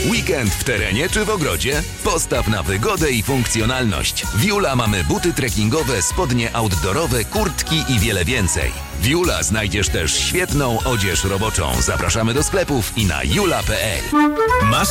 Weekend w terenie czy w ogrodzie? Postaw na wygodę i funkcjonalność. W Jula mamy buty trekkingowe, spodnie outdoorowe, kurtki i wiele więcej. W Jula znajdziesz też świetną odzież roboczą. Zapraszamy do sklepów i na jula.pl. Masz